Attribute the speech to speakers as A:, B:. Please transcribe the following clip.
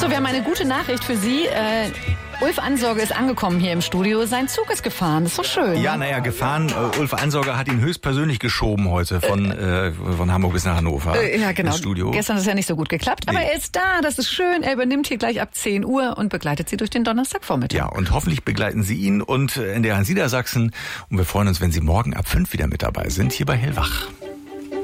A: So, wir haben eine gute Nachricht für Sie. Ulf Ansorge ist angekommen hier im Studio. Sein Zug ist gefahren. Das ist doch schön.
B: Ja, gefahren. Ulf Ansorge hat ihn höchstpersönlich geschoben heute von Hamburg bis nach Hannover.
A: Ja, genau.
B: Ins Studio.
A: Gestern ist es ja nicht so gut geklappt. Aber er ist da, das ist schön. Er übernimmt hier gleich ab 10 Uhr und begleitet Sie durch den Donnerstagvormittag.
B: Ja, und hoffentlich begleiten Sie ihn und NDR Niedersachsen. Und wir freuen uns, wenn Sie morgen ab 5 wieder mit dabei sind, hier bei Hellwach.